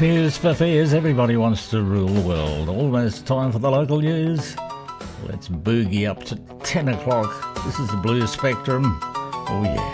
Tears for Fears, everybody wants to rule the world. Almost time for the local news. Let's boogie up to 10 o'clock. This is the Blue Spectrum. Oh yeah.